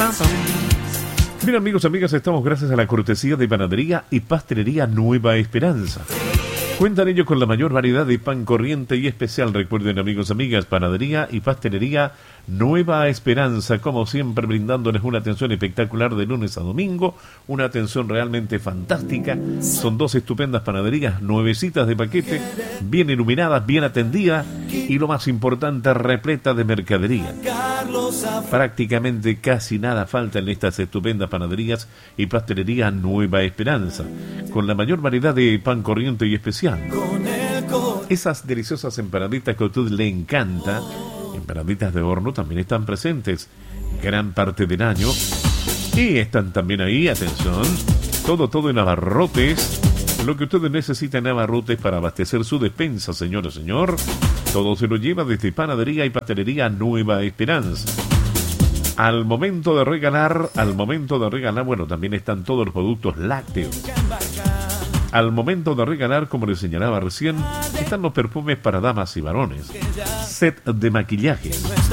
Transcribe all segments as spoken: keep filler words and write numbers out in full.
Bien, amigos, amigas, estamos gracias a la cortesía de Panadería y Pastelería Nueva Esperanza. Cuentan ellos con la mayor variedad de pan corriente y especial. Recuerden, amigos, amigas, Panadería y Pastelería Nueva Esperanza, como siempre, brindándoles una atención espectacular de lunes a domingo, una atención realmente fantástica. Son dos estupendas panaderías, nuevecitas de paquete, bien iluminadas, bien atendidas y, lo más importante, repleta de mercadería. Prácticamente casi nada falta en estas estupendas panaderías y Pastelería Nueva Esperanza, con la mayor variedad de pan corriente y especial. Esas deliciosas empanaditas que a usted le encanta, empanaditas de horno, también están presentes gran parte del año. Y están también ahí, atención, todo, todo en abarrotes. Lo que usted necesita en abarrotes para abastecer su despensa, señora, señor. Todo se lo lleva desde Panadería y Pastelería Nueva Esperanza. Al momento de regalar, al momento de regalar, bueno, también están todos los productos lácteos. Al momento de regalar, como les señalaba recién, están los perfumes para damas y varones, set de maquillaje.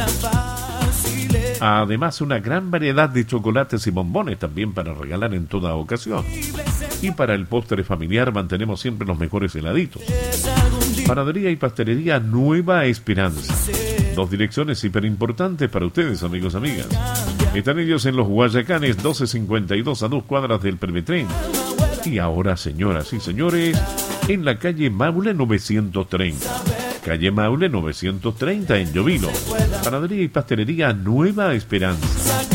Además, una gran variedad de chocolates y bombones también para regalar en toda ocasión. Y para el postre familiar mantenemos siempre los mejores heladitos. Panadería y Pastelería Nueva Esperanza. Dos direcciones hiper importantes para ustedes, amigos, amigas. Están ellos en los Guayacanes, doce cincuenta y dos, a dos cuadras del Permetren. Y ahora, señoras y señores, en la calle Maule novecientos treinta. Calle Maule novecientos treinta en Llovilo. Panadería y Pastelería Nueva Esperanza.